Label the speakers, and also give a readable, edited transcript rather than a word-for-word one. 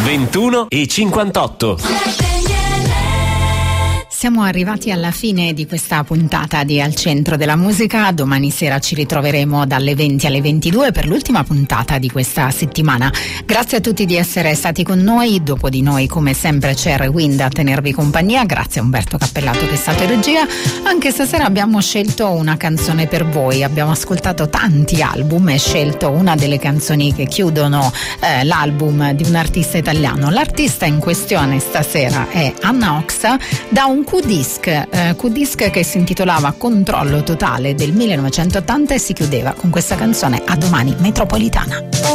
Speaker 1: 21:58.
Speaker 2: Siamo arrivati alla fine di questa puntata di Al Centro della Musica. Domani sera ci ritroveremo dalle 20 alle 22 per l'ultima puntata di questa settimana. Grazie a tutti di essere stati con noi. Dopo di noi, come sempre, c'è Rewind a tenervi compagnia. Grazie a Umberto Cappellato che è stato in regia. Anche stasera abbiamo scelto una canzone per voi. Abbiamo ascoltato tanti album e scelto una delle canzoni che chiudono l'album di un artista italiano. L'artista in questione stasera è Anna Ox, da un Q-Disc che si intitolava Controllo Totale del 1980 e si chiudeva con questa canzone A domani metropolitana.